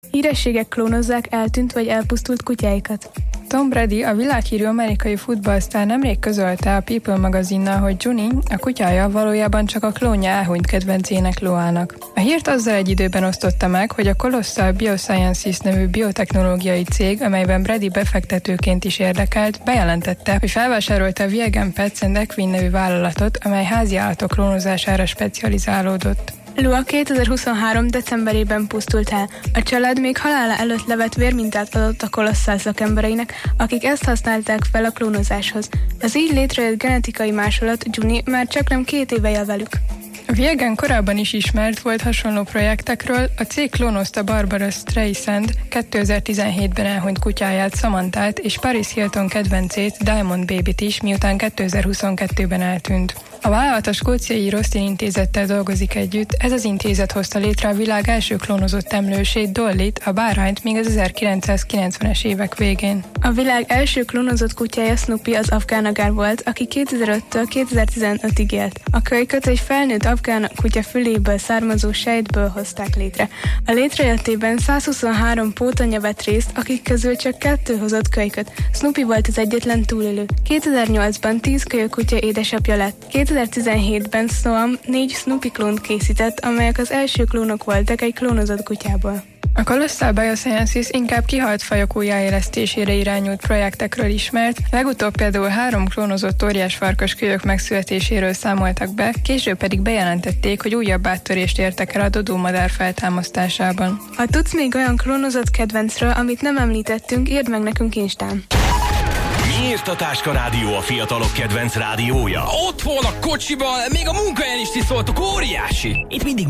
Hírességek klónozzák eltűnt vagy elpusztult kutyáikat. Tom Brady, a világhírű amerikai futballsztár nemrég közölte a People magazinnal, hogy Juni, a kutyája valójában csak a klónja elhunyt kedvencének Loának. A hírt azzal egy időben osztotta meg, hogy a Colossal Biosciences nevű biotechnológiai cég, amelyben Brady befektetőként is érdekelt, bejelentette, hogy felvásárolta a Vegan Pets and Equine nevű vállalatot, amely háziállatok klónozására specializálódott. Lua 2023. decemberében pusztult el. A család még halála előtt levett vérmintát adott a Colossal szakembereinek, akik ezt használták fel a klónozáshoz. Az így létrejött genetikai másolat Juni már csaknem 2 éve él velük. A Vegan korábban is ismert volt hasonló projektekről, a cég klónozta Barbara Streisand 2017-ben elhunyt kutyáját, Samanthát, és Paris Hilton kedvencét, Diamond Babyt is, miután 2022-ben eltűnt. A vállalat a skóciai Roslin intézettel dolgozik együtt, ez az intézet hozta létre a világ első klónozott emlősét, Dollyt, a bárhányt még az 1990-es évek végén. A világ első klónozott kutyája Snoopy az afgán agár volt, aki 2005-től 2015-ig élt. A kölyköt egy felnőtt afgán kutya füléből származó sejtből hozták létre. A létrejöttében 123 pótanya vett részt, akik közül csak 2 hozott kölyköt. Snoopy volt az egyetlen túlélő. 2008-ban 10 kölykutya édesapja lett. 2017-ben Soam 4 Snoopy klónt készített, amelyek az első klónok voltak egy klónozott kutyából. A Colossal Biosciences inkább kihalt fajok újjáélesztésére irányult projektekről ismert, legutóbb például 3 klónozott óriásfarkas kölyök megszületéséről számoltak be, később pedig bejelentették, hogy újabb áttörést értek el a dodómadár feltámasztásában. Ha tudsz még olyan klónozott kedvencről, amit nem említettünk, írd meg nekünk Instán. Miért a Táska Rádió a fiatalok kedvenc rádiója? Otthon, a kocsiban, még a munkahelyen is tiszoltuk, óriási! Itt mindig